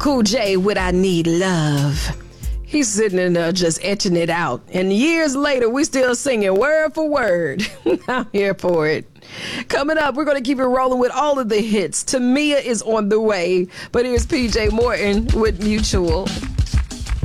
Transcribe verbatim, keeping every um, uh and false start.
Cool J with I Need Love. He's sitting in there just etching it out. And years later, we still singing word for word. I'm here for it. Coming up, we're going to keep it rolling with all of the hits. Tamia is on the way. But here's P J Morton with Mutual.